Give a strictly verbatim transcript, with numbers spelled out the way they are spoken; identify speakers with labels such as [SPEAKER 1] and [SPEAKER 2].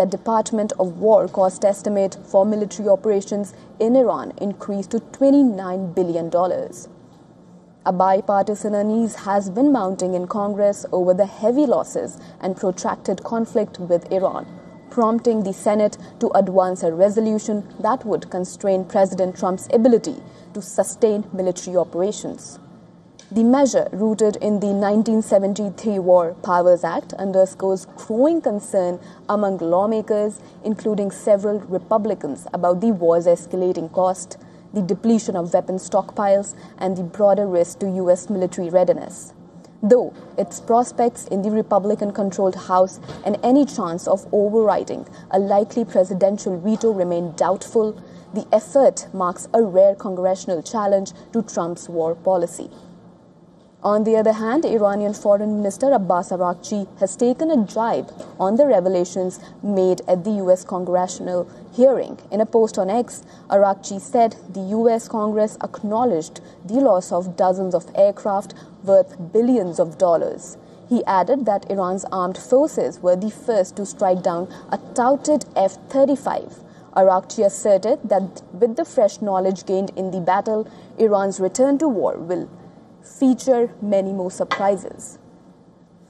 [SPEAKER 1] the Department of War cost estimate for military operations in Iran increased to twenty-nine billion dollars. A bipartisan unease has been mounting in Congress over the heavy losses and protracted conflict with Iran, prompting the Senate to advance a resolution that would constrain President Trump's ability to sustain military operations. The measure, rooted in the nineteen seventy-three War Powers Act, underscores growing concern among lawmakers, including several Republicans, about the war's escalating cost, the depletion of weapon stockpiles, and the broader risk to U S military readiness. Though its prospects in the Republican-controlled House and any chance of overriding a likely presidential veto remain doubtful, the effort marks a rare congressional challenge to Trump's war policy. On the other hand, Iranian Foreign Minister Abbas Araghchi has taken a jibe on the revelations made at the U S congressional hearing. In a post on X, Araghchi said the U S Congress acknowledged the loss of dozens of aircraft worth billions of dollars. He added that Iran's armed forces were the first to strike down a touted F thirty-five. Araghchi asserted that with the fresh knowledge gained in the battle, Iran's return to war will feature many more surprises.